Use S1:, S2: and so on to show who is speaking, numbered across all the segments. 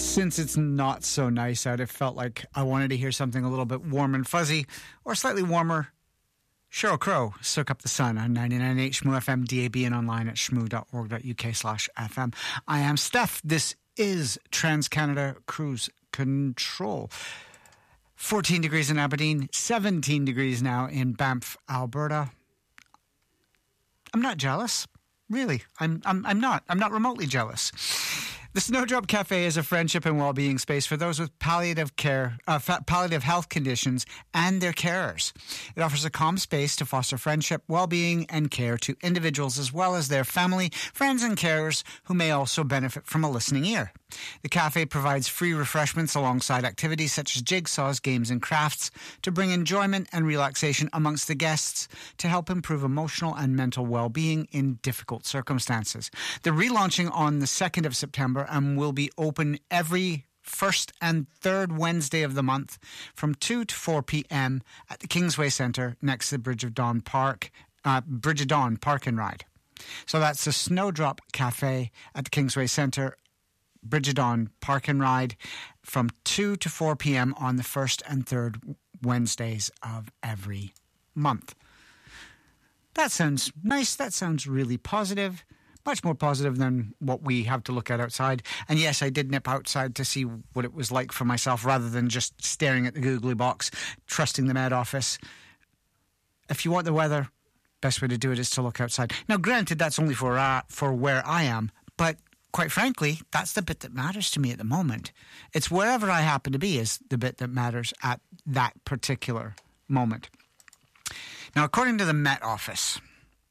S1: Since it's not so nice out, it felt like I wanted to hear something a little bit warm and fuzzy, or slightly warmer. Sheryl Crow, Soak Up the Sun on 99.8 Shmoo FM, DAB, and online at shmoo.org.uk/FM. I am Steph. This is TransCanada Cruise Control. 14 degrees in Aberdeen, 17 degrees now in Banff, Alberta. I'm not jealous. Really, I'm not. I'm not remotely jealous. The Snowdrop Cafe is a friendship and well-being space for those with palliative health conditions and their carers. It offers a calm space to foster friendship, well-being, and care to individuals as well as their family, friends, and carers who may also benefit from a listening ear. The cafe provides free refreshments alongside activities such as jigsaws, games, and crafts to bring enjoyment and relaxation amongst the guests to help improve emotional and mental well-being in difficult circumstances. They're relaunching on the 2nd of September and will be open every first and third Wednesday of the month from 2 to 4 p.m. at the Kingsway Centre next to the Bridge of Dawn Park and Ride. So that's the Snowdrop Cafe at the Kingsway Centre, Bridge of Dawn Park and Ride from 2 to 4 p.m. on the first and third Wednesdays of every month. That sounds nice. That sounds really positive. Much more positive than what we have to look at outside. And yes, I did nip outside to see what it was like for myself rather than just staring at the googly box, trusting the Met Office. If you want the weather, best way to do it is to look outside. Now, granted, that's only for where I am, but quite frankly, that's the bit that matters to me at the moment. It's wherever I happen to be is the bit that matters at that particular moment. Now, according to the Met Office,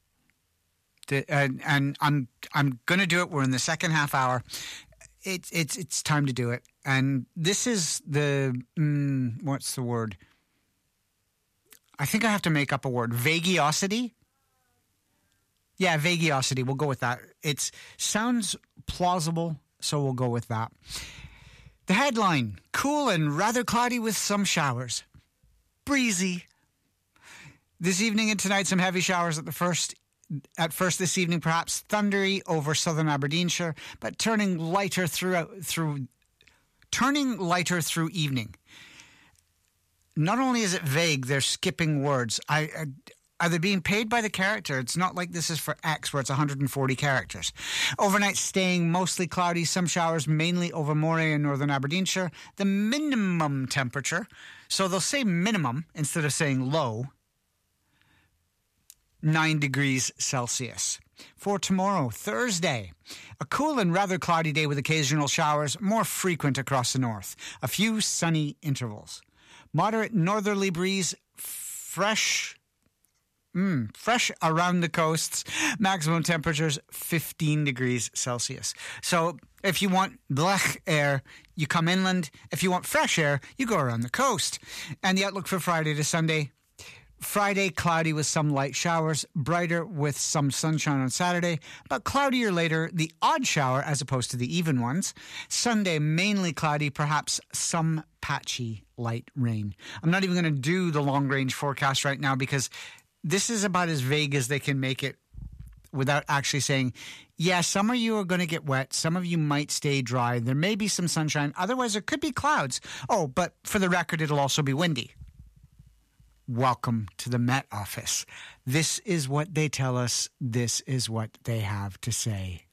S1: and I'm going to do it. We're in the second half hour. It's time to do it. And this is the what's the word? I think I have to make up a word. Vagiosity. Yeah, vagiosity. We'll go with that. It sounds plausible, so we'll go with that. The headline: cool and rather cloudy with some showers. Breezy. This evening and tonight, some heavy showers at first this evening, perhaps thundery over southern Aberdeenshire, but turning lighter through evening. Not only is it vague, they're skipping words. Are they being paid by the character? It's not like this is for X where it's 140 characters. Overnight staying mostly cloudy, some showers mainly over Moray and northern Aberdeenshire. The minimum temperature, so they'll say minimum instead of saying low, 9 degrees Celsius. For tomorrow, Thursday, a cool and rather cloudy day with occasional showers, more frequent across the north. A few sunny intervals. Moderate northerly breeze, fresh around the coasts. Maximum temperatures 15 degrees Celsius. So if you want blech air, you come inland. If you want fresh air, you go around the coast. And the outlook for Friday to Sunday: Friday, cloudy with some light showers, brighter with some sunshine on Saturday, but cloudier later, the odd shower as opposed to the even ones. Sunday, mainly cloudy, perhaps some patchy light rain. I'm not even going to do the long-range forecast right now because this is about as vague as they can make it without actually saying, yeah, some of you are going to get wet, some of you might stay dry, there may be some sunshine, otherwise there could be clouds. Oh, but for the record, it'll also be windy. Welcome to the Met Office. This is what they tell us. This is what they have to say.